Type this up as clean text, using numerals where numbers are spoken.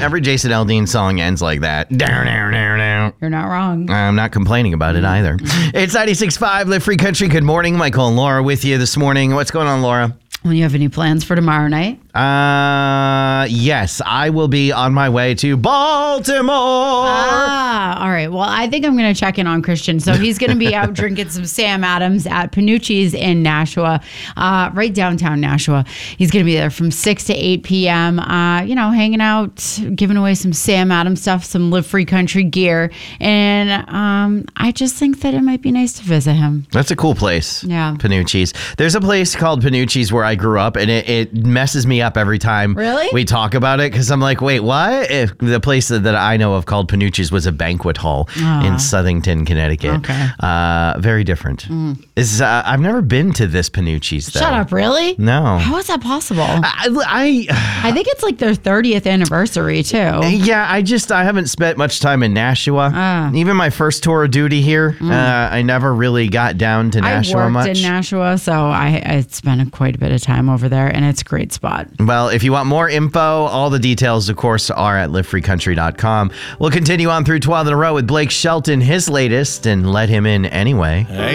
Every Jason Aldean song ends like that. You're not wrong. I'm not complaining about it either. It's 96.5 Live Free Country. Good morning. Michael and Laura with you this morning. What's going on, Laura? Well, you have any plans for tomorrow night? Yes, I will be on my way to Baltimore. All right. Well, I think I'm going to check in on Christian. So he's going to be out drinking some Sam Adams at Panucci's in Nashua, right downtown Nashua. He's going to be there from 6 to 8 p.m., hanging out, giving away some Sam Adams stuff, some Live Free Country gear. And I just think that it might be nice to visit him. That's a cool place. Yeah. Panucci's. There's a place called Panucci's where I grew up, and it messes me up every time we talk about it, because I'm like, wait, what? If the place that I know of called Panucci's was a banquet hall in Southington, Connecticut. Okay. Very different. I've never been to this Panucci's, though. Shut up, really? No. How is that possible? I think it's like their 30th anniversary, too. Yeah, I haven't spent much time in Nashua. Even my first tour of duty here, I never really got down to Nashua much. I worked in Nashua, so I spent quite a bit of time over there, and it's a great spot. Well, if you want more info, all the details, of course, are at livefreecountry.com. We'll continue on through 12 in a row with Blake Shelton, his latest, and let him in anyway. Hey.